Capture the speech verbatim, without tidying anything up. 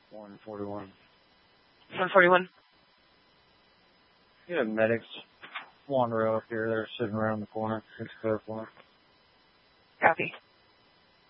one forty-one. one forty-one. You have medics wander up here. They're sitting around the corner. Six clear for them. Copy.